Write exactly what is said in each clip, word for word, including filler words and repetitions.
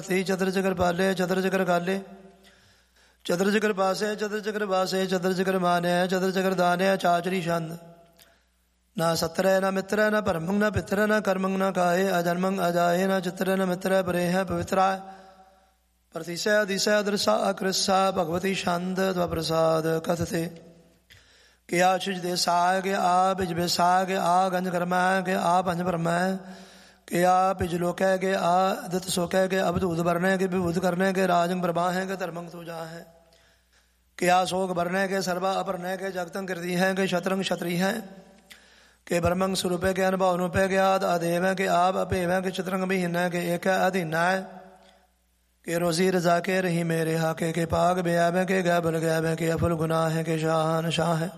चतर चकर पाले चतर चकर काले चतर चकर पासे चतर चकर पासे चतर चकर माने चतर चकर दाने चाचरी छंद ना सत्र न मित्र न परमंग न पितर न कर्मंग न काहे अजन्मंग अजाए न चित्र न मित्र परे है पवित्रा प्रतिशय दिशय दृशा अकृसा भगवती छंद व प्रसाद कथते के आ छिज देसाय के आ बिज बेसाय के आ गंज कर्माय के आ पंच परमाय के आ पिज लोकै के आ दत्त सोकै के अब दूध भरने के विभूत करने के राजंग प्रभा है के धर्मंग तुझा है के आ शोक भरने के सर्वा अपरने के जगतंग कृति है के शतरंग क्षत्रि है के ब्रह्मंग स्वरूपे के अनुभव अनुपे के आद अदेव है के आप अपेव है के चित्रंग विहीन है के एक अधीन है के रोजी रजा के रही मेरे हाके के पाग बेआब है के गैबल गैब है के अफुल गुनाह है के शाहान शाह है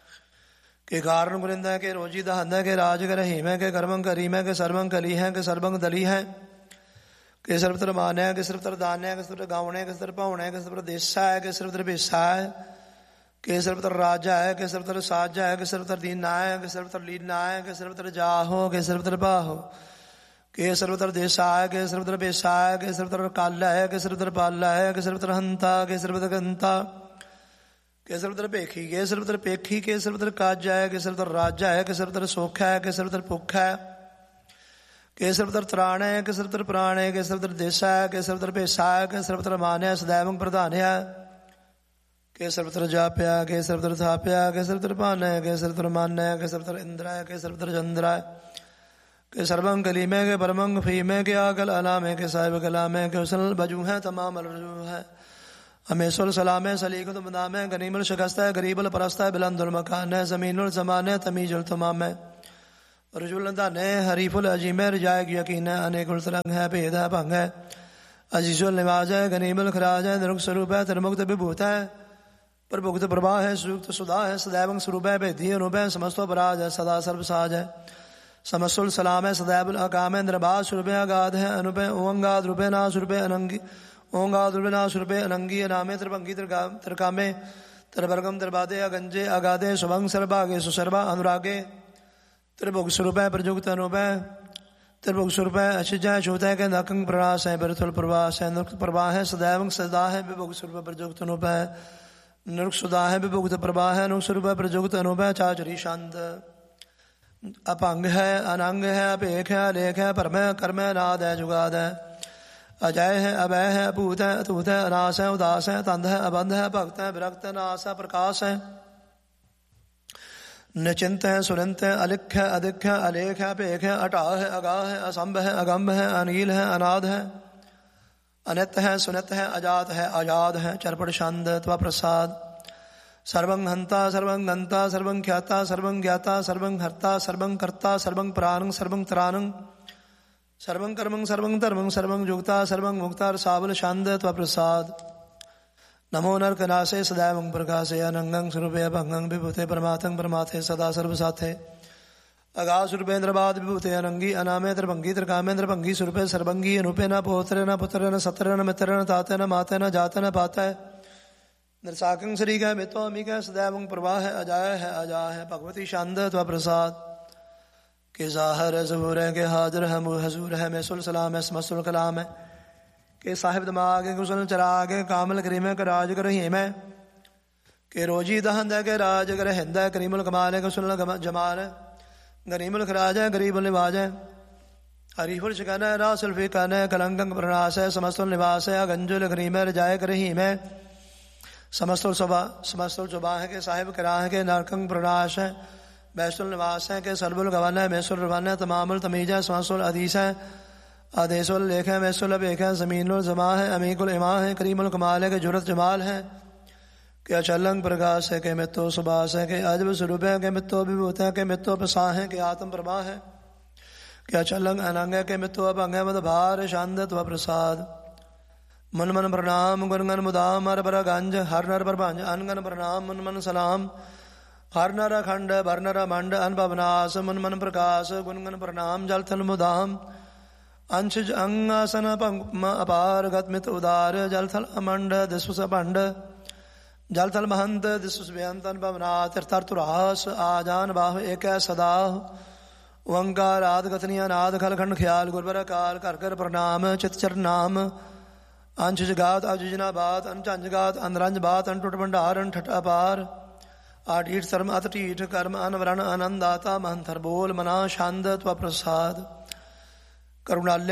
के कारण गुरिंद है के रोजी दहंद है के राज कर रहीम है के कर्मंग करीम है के सर्वंग कली है के सर्वंग दली है के सर्वत्र मान है के सर्वत्र दान है के सर्वत्र गावण है के सर्वत्र पावण है के सर्वत्र देशा है के सर्वत्र बेसा है के सर्वत्र राजा है के सर्वत्र साजा है के सर्वत्र दीन है के सर्वत्र लीना है के सर्वत्र जाहो के सर्वत्र बाहो के सर्वत्र देशा है के सर्वत्र बेसा है के सर्वत्र काला है के सर्वत्र पाला है के सर्वत्र हंता के सर्वत्र गंता के सर्वत्र पेखी के सर्वत्र पेखी के सर्वत्र काजा है के सर्वत्र राजा है के सर्वत्र सोखा है के सर्वत्र भुखा है के सर्वत्र त्राण है के सर्वत्र प्राण है के सर्वत्र देशा है के सर्वत्र पेशा है के सर्वत्र मान है सदैव प्रधान है के सर्वत्र जाप्या के सर्वत्र थाप्या के सर्वत्र पान है के सर्वत्र मान है के सर्वत्र इंद्र है के सर्वत्र चंद्र है के सर्वंग कली में के परमंग फी में के आकल अलाम है के साहिब कलाम है के उसल बजू है तमाम अलजू है हमेशुल सलाम है सलीक तुम नाम है गनीमुल शिकस्त है गरीबुल परस्त है बिलंदुल मकान है जमीनुल जमान है तमीजुल तमाम है रजुल दान है हरीफुल अजीम है रिजायक यकीन है अनेकुल तरंग है भेद है भंग है अजीजुल निवाज है गनीमुल खराज है निरुक्त स्वरूप है तिरमुक्त विभूत है प्रभुक्त प्रभा है सुयुक्त सुधा है सदैवंग स्वरूप है भेदी अनूप है समस्तो पराज है सदा सर्वसाज है समस्तुल सलाम है सदैवुल अकाम है निर्बाध स्वरूप अगाध है अनुप है ओंगाद रूपे ना स्वरूप अनंगी ओंगाद रूपे ना स्वरूप अनंगी नामे त्रिभंगी त्रिकामे त्रिवर्गम त्रिबादे अगंजे अगाधे शुभंग सर्वागे सुसर्वा अनुरागे त्रिभुग स्वरूप है प्रजुक्त अनुप है त्रिभुग स्वरूप है अशिज है शोत है के नकंग प्रणास है बिरथुल प्रवास है नुक्त प्रवाह है सदैवंग सदा है विभुग स्वरूप प्रजुक्त अनुप है नृक सुधा है विभुक्त प्रभा है नुक स्वरूप प्रजुक्त अनुप है चाचरी शांत अपंग है अनंग है अपेख है लेख है परम है कर्म है नाद है जुगाद है अजय है अभय है अपूत है अतूत है अनास है उदास है तंध है अबंध है भक्त है विरक्त है नास है प्रकाश है निचिंत है सुनंत है अलिख है अधिक है अलेख है अपेख है अटाह है अगाह है असंभ है अगम्भ है अनील है अनाद है अनित है सुनित है अजात है आजाद है चरपट छंद त्वा प्रसाद सर्वं हंता सर्वं गंता सर्वं ख्याता सर्वं ज्ञाता सर्वं हर्ता सर्वं कर्ता सर्वं प्राणं सर्वं त्राणं सर्वं कर्मं सर्वं धर्मं सर्वं युक्ता सर्वं मुक्ता साबल छंद त्वा प्रसाद नमो नरकनासे सदैवं प्रकाशे अनंगं स्वरूपे भंगं विभूते परमात्मं परमात्थे सदा सर्वसाथे अगा सुरभेन्द्रबाद विभूते अनंगी अनामे त्रिभंगी त्रिकामेन्द्र भंगी सुरभे सर्वंगी अनुपे न पोत्र न पुत्र न सत्र न मित्र न ताते न माते न जाते न पाता है नरसाकं श्री का मितो अमी का सदैवं प्रवाह है अजाय है अजा है भगवती शांद त्वा प्रसाद के जाहर जहूर है के हाजिर है हजूर है मैसुल सलाम है समसुल कलाम है के साहिब दिमाग है कुशल चराग है कामल करीम है राज कर रहीम है के रोजी दहंद है के राज कर हिंद है करीमुल कमाल है कुशल जमाल है गरीमुल खराज है गरीबुल निवाज है हरीफुल शिकन है रासुल फिकन है कलंकंग प्रणास है समस्तुल निवास है गंजुल गरीम है रजाय रहीम है समस्तुल सुबा समस्तुल सुबा है के साहिब करा है के नरकंग प्रणाश है बैसुल निवास है के सरबुल गवन है मैसुल रवन है तमामुल तमीज है समस्तुल अदीस है आदेशुल लेख है मैसुल अबेख है जमीनुल जमा है अमीकुल इमा है करीमुल कमाल है के जुरत जमाल है के अचलंग प्रकाश है के मित्तो सुबास है के अजब स्वरूप है के मित्तो विभूत है के मित्तो प्रसा है के आत्म प्रभा है के अचलंग अनंग है के मित्तो अभंग है मद भार शांद त्वा प्रसाद मन मन प्रणाम गुण गण मुदाम हर बर गंज हर नर पर भंज अनगन प्रणाम मन मन सलाम हर नर अखंड भर नर मंड अनपवनाश मन मन प्रकाश गुण गण प्रणाम जल थल मुदाम अंश अंगासन अपार गतमित उदार जल थल अमंड दिस्वस भंड जल थल महंत दिस्वस बेअंत अनपवना तीर्थार्थ रास आजान बाहु एक सदा ਓੰਕਾਰ ਆਦ ਗਤਨੀਆਂ ਨਾਦ ਖਲਖੰਡ ਖਿਆਲ ਗੁਰਬਰ ਅਕਾਲ ਘਰ ਘਰ ਪ੍ਰਣਾਮ ਚਿਤ ਚਰਨ ਨਾਮ ਅੰਸ਼ ਜਗਾਤ ਅਜੁਜਨਾ ਬਾਤ ਅਨਝੰਜ ਗਾਤ ਅਨਰੰਜ ਬਾਤ ਅਨਟੁੱਟ ਭੰਡਾਰ ਅਨਠਟ ਅਪਾਰ ਆਠੀਠ ਸਰਮ ਅਤ ਢੀਠ ਕਰਮ ਅਨਵਰਨ ਆਨੰਦ ਦਾਤਾ ਮਹੰਥਰ ਬੋਲ ਮਨਾ ਛੰਦ ਤਵ ਪ੍ਰਸਾਦ ਕਰੁਣਾਲਯ